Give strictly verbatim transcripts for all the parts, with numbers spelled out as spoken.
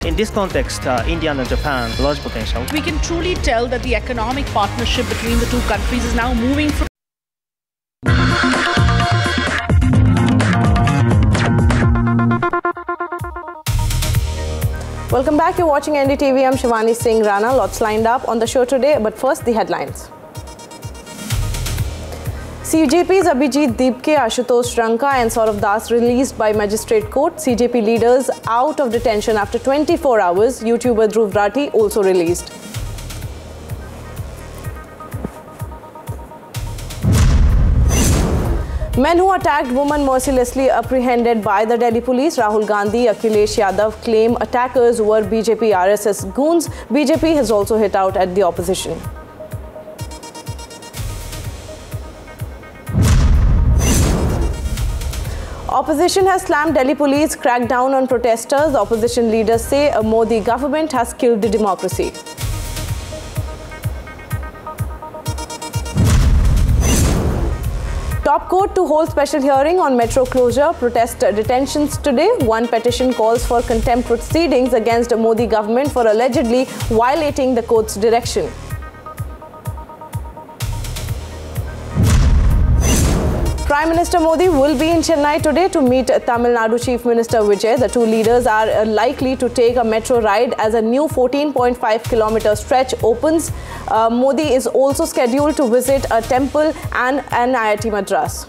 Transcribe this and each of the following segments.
In this context, uh, India and Japan, large potential. We can truly tell that the economic partnership between the two countries is now moving from Welcome back. You're watching N D T V. I'm Shivani Singh Rana. Lots lined up on the show today, but first the headlines. C J P's Abhijit Deepke, Ashutosh Ranka and Saurav Das released by magistrate court. C J P leaders out of detention after twenty-four hours. YouTuber Dhruv Rathi also released. Men who attacked woman mercilessly apprehended by the Delhi police. Rahul Gandhi, Akhilesh Yadav claim attackers were B J P R S S goons. B J P has also hit out at the opposition. Opposition has slammed Delhi police crackdown on protesters. Opposition leaders say a Modi government has killed the democracy. Top court to hold special hearing on metro closure. Protest detentions today. One petition calls for contempt proceedings against Modi government for allegedly violating the court's direction. Prime Minister Modi will be in Chennai today to meet Tamil Nadu Chief Minister Vijay. The two leaders are likely to take a metro ride as a new fourteen point five kilometer stretch opens. Uh, Modi is also scheduled to visit a temple and an I I T Madras.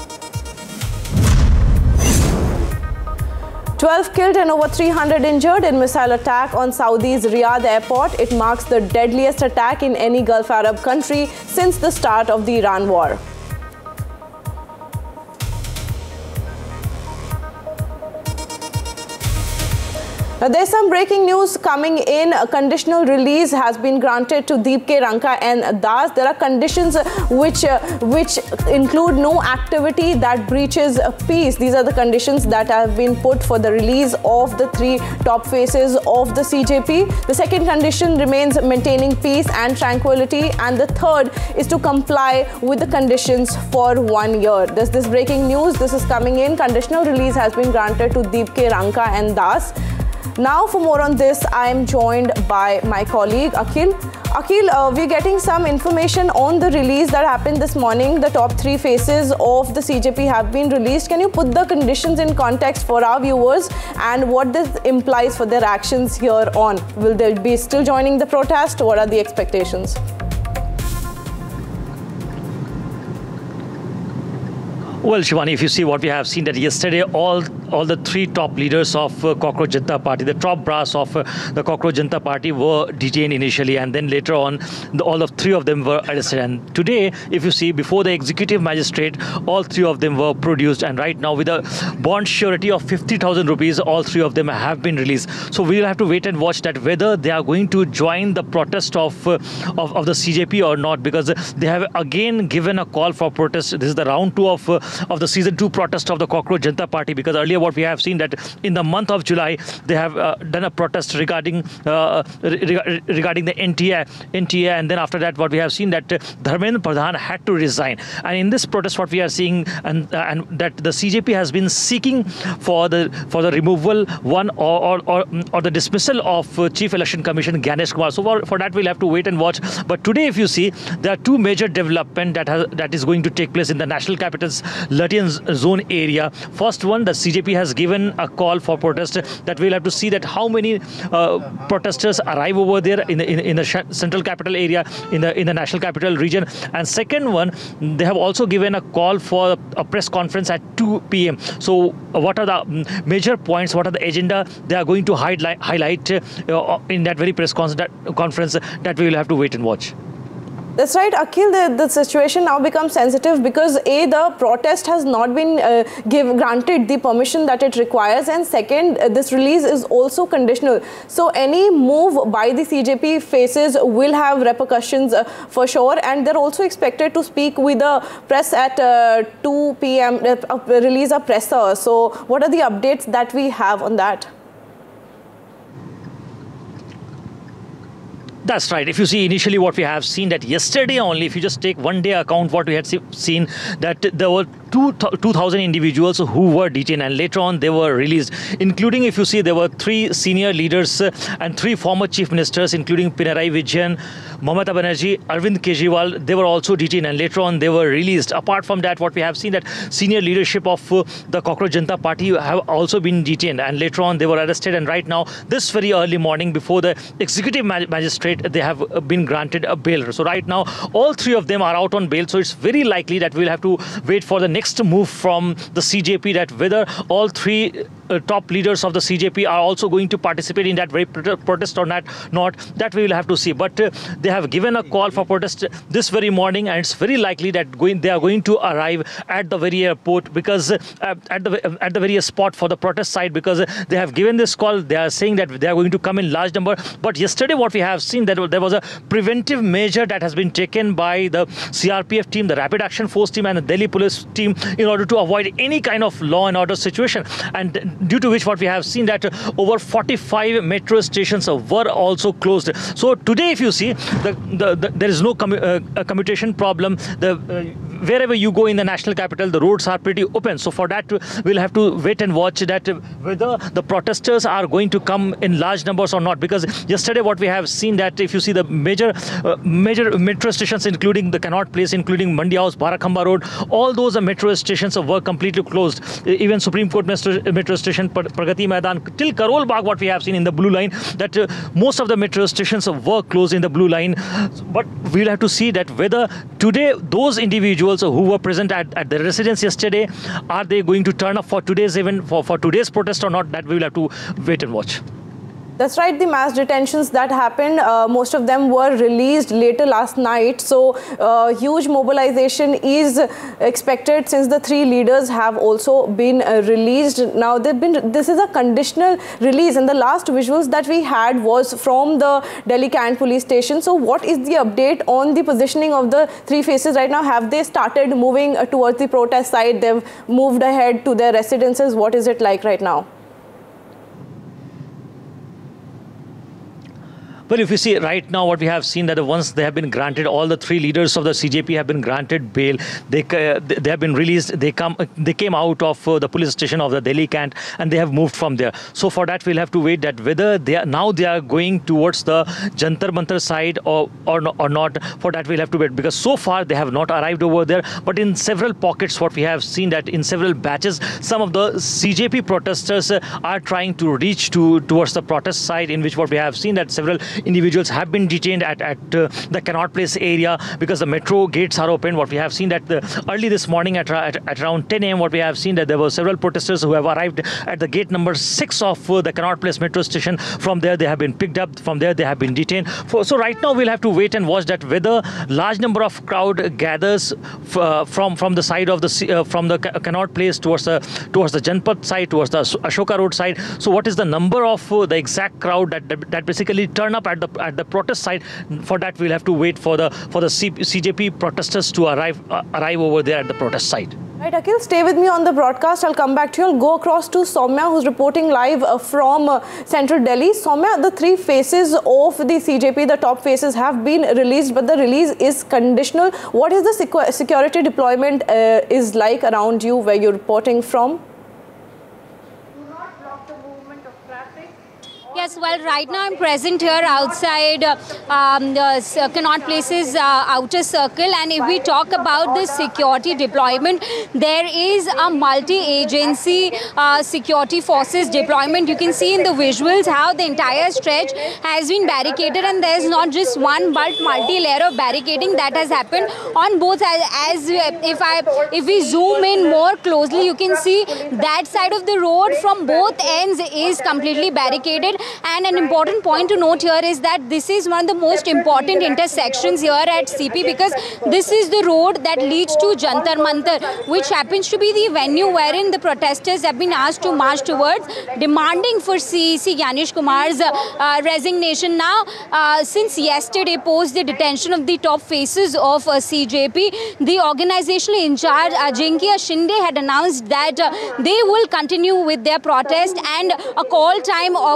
twelve killed and over three hundred injured in missile attack on Saudi's Riyadh airport. It marks the deadliest attack in any Gulf Arab country since the start of the Iran war. Now, there's some breaking news coming in. A conditional release has been granted to Deepke, Ranka and Das. There are conditions which uh, which include no activity that breaches peace. These are the conditions that have been put for the release of the three top faces of the C J P. The second condition remains maintaining peace and tranquility, and the third is to comply with the conditions for one year. There's this breaking news. This is coming in. Conditional release has been granted to Deepke, Ranka and Das. Now, for more on this, I am joined by my colleague Akhil. Akhil, uh, we're getting some information on the release that happened this morning. The top three faces of the C J P have been released. Can you put the conditions in context for our viewers and what this implies for their actions here on? Will they be still joining the protest? What are the expectations? Well, Shivani, if you see what we have seen that yesterday, all all the three top leaders of uh, Cockroach Janata Party, the top brass of uh, the Cockroach Janata Party were detained initially, and then later on, the, all of three of them were arrested. And today, if you see, before the executive magistrate, all three of them were produced. And right now, with a bond surety of fifty thousand rupees, all three of them have been released. So we will have to wait and watch that whether they are going to join the protest of uh, of, of the C J P or not, because they have again given a call for protest. This is the round two of uh, of the season two protest of the Cockroach Janata Party, because earlier what we have seen that in the month of July they have uh, done a protest regarding uh, re regarding the N T A, N T A, and then after that what we have seen that uh, Dharmendra Pradhan had to resign. And in this protest what we are seeing and uh, and that the C J P has been seeking for the for the removal one or or, or, or the dismissal of uh, Chief Election Commission Gyanesh Kumar. So for, for that we'll have to wait and watch. But today, if you see, there are two major developments that has that is going to take place in the National Capital's Lutyens zone area. First one, the C J P has given a call for protest. That we'll have to see that how many uh, protesters arrive over there in the in, in the central capital area, in the in the national capital region. And second one, they have also given a call for a press conference at two P M So what are the major points? What are the agenda they are going to highlight highlight uh, in that very press conference that we will have to wait and watch. That's right, Akhil. The, the situation now becomes sensitive because A, the protest has not been uh, give, granted the permission that it requires, and second, uh, this release is also conditional. So any move by the C J P faces will have repercussions uh, for sure, and they're also expected to speak with the press at uh, two P M, uh, release a presser. So what are the updates that we have on that? That's right. If you see initially what we have seen that yesterday only, if you just take one day account, what we had see, seen that there were two thousand individuals who were detained, and later on they were released, including, if you see, there were three senior leaders uh, and three former chief ministers, including Pinarayi Vijayan, Mamata Banerjee, Arvind Kejriwal. They were also detained and later on they were released. Apart from that, what we have seen that senior leadership of uh, the Cockroach Janata Party have also been detained and later on they were arrested, and right now this very early morning before the executive magistrate they have been granted a bail. So right now all three of them are out on bail, so it's very likely that we'll have to wait for the next move from the C J P, that whether all three uh, top leaders of the C J P are also going to participate in that very protest or not, not that we will have to see. But uh, they have given a call for protest this very morning, and it's very likely that going, they are going to arrive at the very airport, because uh, at the at the very spot for the protest site, because uh, they have given this call. They are saying that they are going to come in large number. But yesterday what we have seen, that there was a preventive measure that has been taken by the C R P F team, the Rapid Action Force team and the Delhi Police team in order to avoid any kind of law and order situation, and due to which what we have seen that over forty-five metro stations were also closed. So today if you see, the, the, the, there is no commu uh, a commutation problem. The uh, wherever you go in the national capital, the roads are pretty open. So for that we'll have to wait and watch that whether the protesters are going to come in large numbers or not, because yesterday what we have seen that if you see the major uh, major metro stations, including the Connaught Place, including Mandi House, Barakhamba Road, all those uh, metro stations were completely closed. Even Supreme Court metro station, Pragati Maidan, till Karol Bagh, what we have seen in the blue line, that uh, most of the metro stations were closed in the blue line. But we'll have to see that whether today those individuals who were present at, at the residence yesterday, are they going to turn up for today's event, for, for today's protest or not, that we will have to wait and watch. That's right, the mass detentions that happened, uh, most of them were released later last night. So uh, huge mobilization is expected since the three leaders have also been uh, released. Now, they've been, this is a conditional release, and the last visuals that we had was from the Delhi Cant police station. So what is the update on the positioning of the three faces right now? Have they started moving uh, towards the protest side? They've moved ahead to their residences. What is it like right now? Well, if you see right now, what we have seen that once they have been granted, all the three leaders of the C J P have been granted bail. They uh, they have been released. They come they came out of uh, the police station of the Delhi Cant and they have moved from there. So for that, we'll have to wait that whether they are now they are going towards the Jantar Mantar side or or, no, or not. For that, we'll have to wait, because so far they have not arrived over there. But in several pockets, what we have seen that in several batches, some of the C J P protesters uh, are trying to reach to towards the protest side, in which what we have seen that several individuals have been detained at, at uh, the Connaught Place area, because the metro gates are open. What we have seen that the, early this morning at, at, at around ten A M what we have seen that there were several protesters who have arrived at the gate number six of uh, the Connaught Place metro station. From there they have been picked up. From there they have been detained. For, so right now we'll have to wait and watch that whether large number of crowd gathers uh, from from the side of the uh, from the Connaught Place towards the towards the Janpat side, towards the Ashoka Road side. So what is the number of uh, the exact crowd that, that that basically turn up at the at the protest side? For that we'll have to wait for the for the C J P protesters to arrive uh, arrive over there at the protest site. Right, Akhil, stay with me on the broadcast. I'll come back to you. I'll go across to Soumya, who's reporting live uh, from uh, central Delhi. Soumya, the three faces of the C J P, the top faces, have been released, but the release is conditional. What is the secu security deployment uh, is like around you, where you're reporting from? Yes, well, right now I'm present here outside uh, um, the Connaught Place's uh, outer circle, and if we talk about the security deployment, there is a multi-agency uh, security forces deployment. You can see in the visuals how the entire stretch has been barricaded, and there's not just one but multi-layer of barricading that has happened on both. As, as if I if we zoom in more closely, you can see that side of the road from both ends is completely barricaded. And an important point to note here is that this is one of the most important intersections here at C P, because this is the road that leads to Jantar Mantar, which happens to be the venue wherein the protesters have been asked to march towards, demanding for C C Gyanesh Kumar's uh, uh, resignation. Now, uh, since yesterday, post the detention of the top faces of uh, C J P, the organizational in charge, Ajinkya Shinde, had announced that uh, they will continue with their protest, and a call time of for ten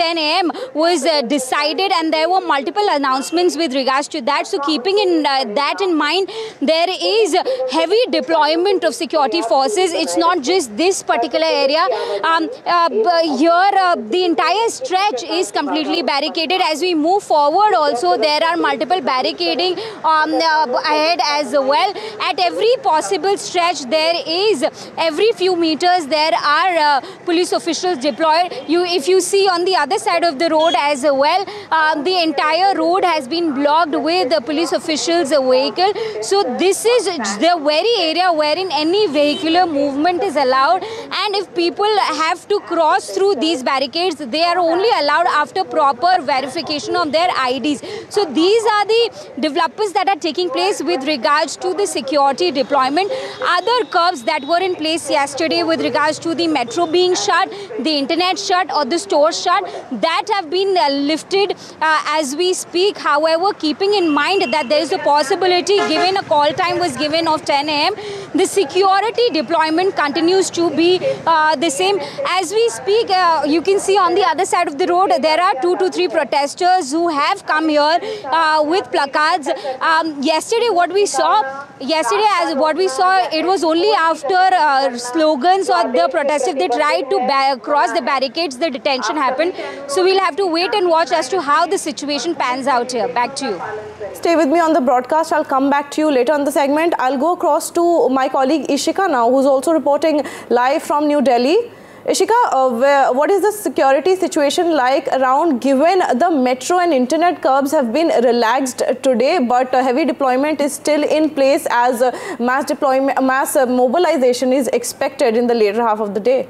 ten A M was uh, decided, and there were multiple announcements with regards to that. So keeping in uh, that in mind, there is heavy deployment of security forces. It's not just this particular area. Um, uh, here, uh, the entire stretch is completely barricaded. As we move forward, also there are multiple barricading um, uh, ahead as well. At every possible stretch, there is every few meters there are uh, police officials deployed. You, if you see on the other side of the road as well, uh, the entire road has been blocked with the police officials' vehicle. So this is the very area wherein any vehicular movement is allowed, and if people have to cross through these barricades, they are only allowed after proper verification of their I Ds. So these are the developments that are taking place with regards to the security deployment. Other curbs that were in place yesterday with regards to the metro being shut, the internet shut, or the stores shut, that have been uh, lifted uh, as we speak. However, keeping in mind that there is a possibility, given a call time was given of ten A M, the security deployment continues to be uh, the same. As we speak, uh, you can see on the other side of the road, there are two to three protesters who have come here uh, with placards. Um, yesterday, what we saw, yesterday as what we saw, it was only after uh, slogans or the protest, if they tried to cross the barricades, the detention happened. So we'll have to wait and watch as to how the situation pans out here. Back to you. Stay with me on the broadcast. I'll come back to you later on the segment. I'll go across to my colleague Ishika now, who's also reporting live from New Delhi. Ishika, uh, where, what is the security situation like around, given the metro and internet curbs have been relaxed today, but uh, heavy deployment is still in place as uh, mass deployment, mass uh, mobilization is expected in the later half of the day?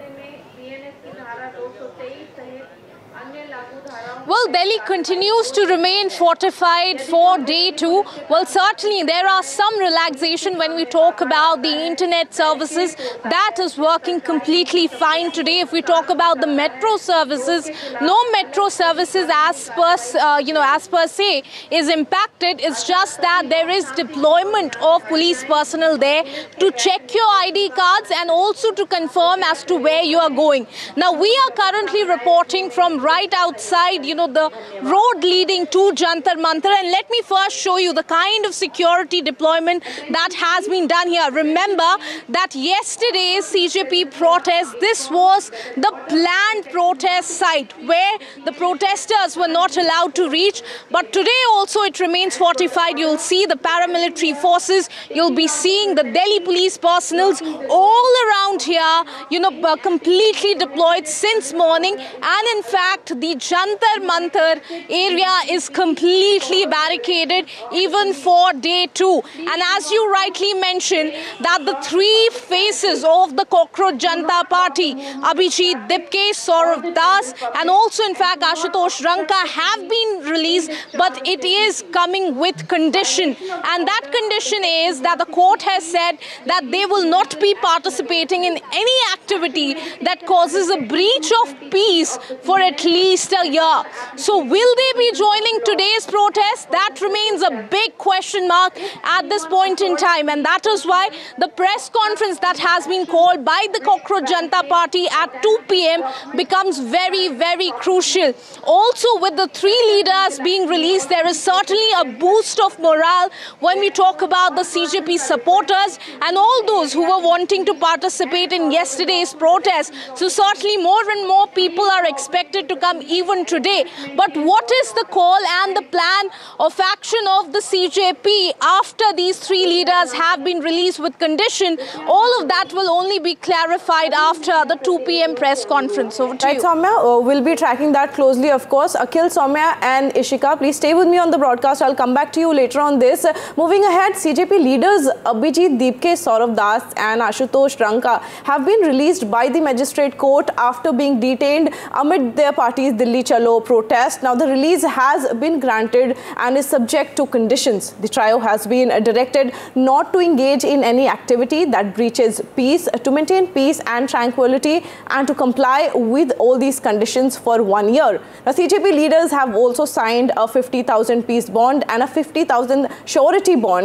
Well, Delhi continues to remain fortified for day two. Well, certainly there are some relaxation when we talk about the internet services. That is working completely fine today. If we talk about the metro services, no metro services as per, uh, you know, as per se is impacted. It's just that there is deployment of police personnel there to check your I D cards and also to confirm as to where you are going. Now, we are currently reporting from right outside, you know, the road leading to Jantar Mantar. And let me first show you the kind of security deployment that has been done here. Remember that yesterday's C J P protest, this was the planned protest site where the protesters were not allowed to reach. But today also it remains fortified. You'll see the paramilitary forces. You'll be seeing the Delhi police personnel all around here, you know, uh, completely deployed since morning. And in fact, the Jantar Mantar area is completely barricaded even for day two. And as you rightly mentioned, that the three faces of the Cockroach Janata Party, Abhijit Dipke, Saurav Das, and also in fact Ashutosh Ranka, have been released, but it is coming with condition. And that condition is that the court has said that they will not be participating in any activity that causes a breach of peace for at least a year. So will they be joining today's protest? That remains a big question mark at this point in time. And that is why the press conference that has been called by the Cockroach Janata Party at two P M becomes very, very crucial. Also, with the three leaders being released, there is certainly a boost of morale when we talk about the C J P supporters and all those who were wanting to participate in yesterday's protest. So certainly more and more people are expected to come even today. But what is the call and the plan of action of the C J P after these three leaders have been released with condition? All of that will only be clarified after the two P M press conference. Over to right, you. Soumya, uh, we'll be tracking that closely, of course. Akhil, Soumya and Ishika, please stay with me on the broadcast. I'll come back to you later on this. Uh, moving ahead, C J P leaders Abhijit Dipke, Saurav Das and Ashutosh Ranka have been released by the magistrate court after being detained amid their party's Delhi Chalo protest. Now, the release has been granted and is subject to conditions. The trio has been directed not to engage in any activity that breaches peace, to maintain peace and tranquility, and to comply with all these conditions for one year. Now, C J P leaders have also signed a fifty thousand peace bond and a fifty thousand surety bond.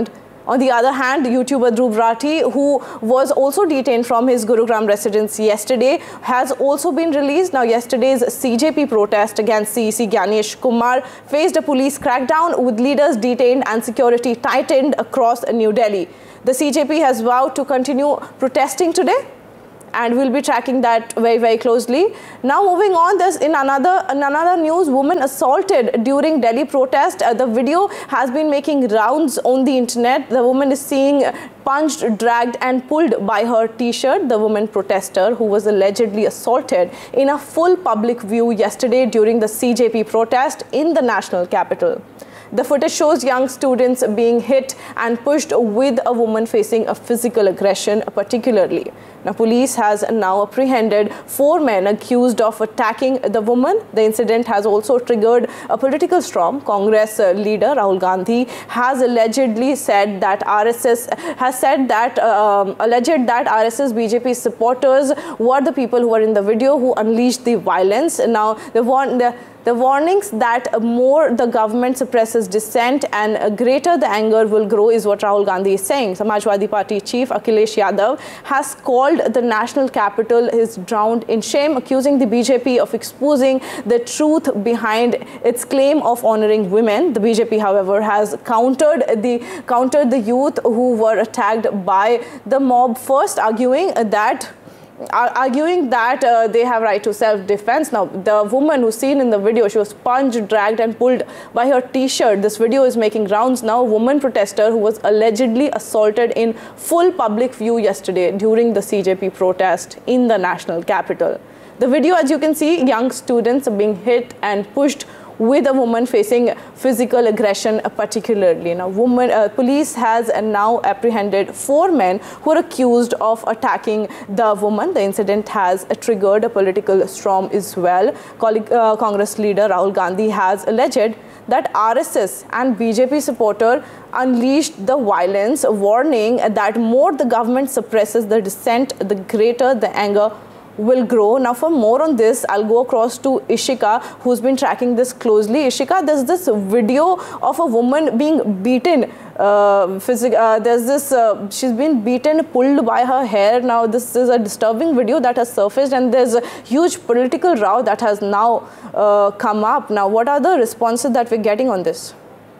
On the other hand, YouTuber Dhruv Rathi, who was also detained from his Gurugram residence yesterday, has also been released. Now, yesterday's C J P protest against C E C Gyanesh Kumar faced a police crackdown with leaders detained and security tightened across New Delhi. The C J P has vowed to continue protesting today, and we'll be tracking that very, very closely. Now, moving on, there's in another in another news, woman assaulted during Delhi protest. Uh, the video has been making rounds on the internet. The woman is seen punched, dragged and pulled by her t-shirt. The woman protester who was allegedly assaulted in a full public view yesterday during the C J P protest in the national capital. The footage shows young students being hit and pushed with a woman facing a physical aggression particularly. Now, police has now apprehended four men accused of attacking the woman. The incident has also triggered a political storm. Congress leader Rahul Gandhi has allegedly said that R S S has said that um, alleged that R S S B J P supporters were the people who were in the video who unleashed the violence. Now, the one the The warnings that more the government suppresses dissent and greater the anger will grow is what Rahul Gandhi is saying. Samajwadi Party chief Akhilesh Yadav has called the national capital is drowned in shame, accusing the B J P of exposing the truth behind its claim of honoring women. The B J P, however, has countered the countered the youth who were attacked by the mob, first arguing that arguing that uh, they have right to self-defense. Now, the woman who's seen in the video, she was punched, dragged and pulled by her t-shirt. This video is making rounds now. A woman protester who was allegedly assaulted in full public view yesterday during the C J P protest in the national capital. The video, as you can see, young students are being hit and pushed with a woman facing physical aggression particularly. Now, woman, uh, police has uh, now apprehended four men who are accused of attacking the woman. The incident has uh, triggered a political storm as well. Colleague, uh, Congress leader Rahul Gandhi has alleged that R S S and B J P supporter unleashed the violence, warning that more the government suppresses the dissent, the greater the anger will grow. Now, for more on this, I'll go across to Ishika, who's been tracking this closely. Ishika, there's this video of a woman being beaten. Uh, physic uh, there's this, uh, she's been beaten, pulled by her hair. Now, this is a disturbing video that has surfaced, and there's a huge political row that has now uh, come up. Now, what are the responses that we're getting on this?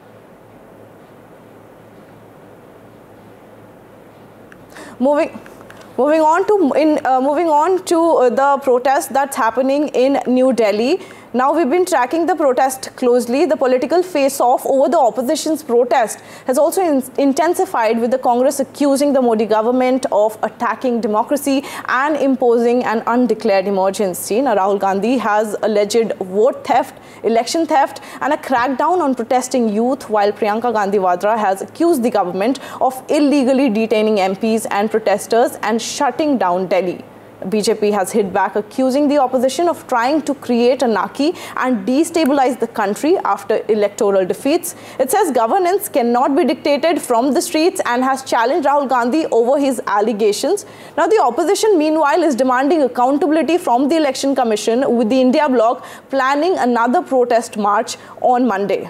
Moving. Moving on to in uh, moving on to uh, the protest that's happening in New Delhi. Now, we've been tracking the protest closely. The political face-off over the opposition's protest has also in intensified, with the Congress accusing the Modi government of attacking democracy and imposing an undeclared emergency. Now, Rahul Gandhi has alleged vote theft, election theft and a crackdown on protesting youth, while Priyanka Gandhi Vadra has accused the government of illegally detaining M Ps and protesters and shutting down Delhi. B J P has hit back, accusing the opposition of trying to create a Naki and destabilize the country after electoral defeats. It says governance cannot be dictated from the streets and has challenged Rahul Gandhi over his allegations. Now, the opposition, meanwhile, is demanding accountability from the Election Commission, with the India Bloc planning another protest march on Monday.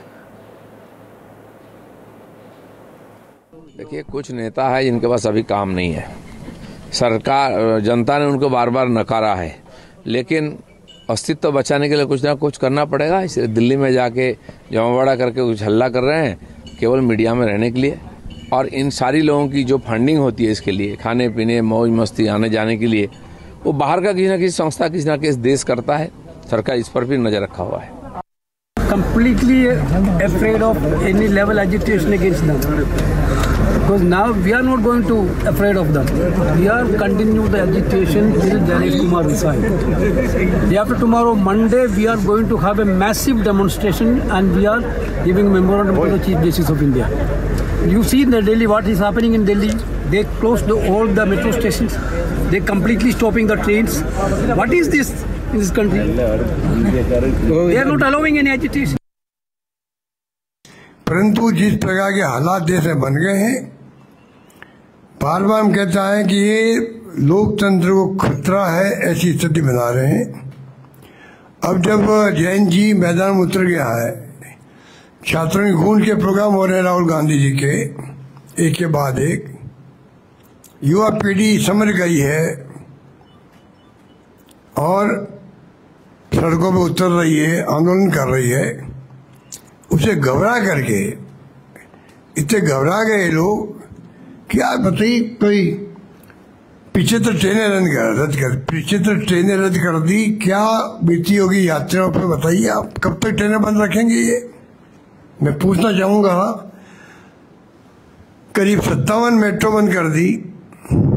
देखिए, कुछ नेता है जिनके पास अभी काम नहीं है। सरकार, जनता ने उनको बार बार नकारा है, लेकिन अस्तित्व बचाने के लिए कुछ ना कुछ करना पड़ेगा। इसलिए दिल्ली में जाके जमावड़ा करके कुछ हल्ला कर रहे हैं केवल मीडिया में रहने के लिए। और इन सारी लोगों की जो फंडिंग होती है इसके लिए, खाने पीने, मौज मस्ती, आने जाने के लिए, वो बाहर का किसी ना किसी संस्था, किसी ना किसी देश करता है। सरकार इस पर भी नजर रखा हुआ है। Completely afraid of any level agitation against them, because now we are not going to afraid of them. We are continue the agitation till Gyanesh Kumar resign. Day after tomorrow, Monday, we are going to have a massive demonstration, and we are giving memorandum to the Chief Justice of India. You see in the Delhi what is happening in Delhi. They closed the, all the metro stations. They completely stopping the trains. What is this in this country? They are not allowing any agitation. परंतु जिस प्रकार के हालात देश में बन गए हैं, बार बार हम कहता है कि ये लोकतंत्र को खतरा है, ऐसी स्थिति बना रहे हैं। अब जब जैन जी मैदान में उतर गया है, छात्रों की खून के प्रोग्राम हो रहे हैं राहुल गांधी जी के, एक के बाद एक। युवा पीढ़ी समझ गई है और सड़कों पे उतर रही है, आंदोलन कर रही है। उसे घबरा करके, इतने घबरा गए लोग कि आप बताइए, कोई पिछहत्तर ट्रेनें रद्द कर रद्द कर पिछहत्तर ट्रेनें रद्द कर दी, क्या बीती होगी यात्रियों पर? बताइए आप, कब तक ट्रेनें बंद रखेंगे? ये मैं पूछना चाहूँगा। करीब सत्तावन मेट्रो बंद कर दी,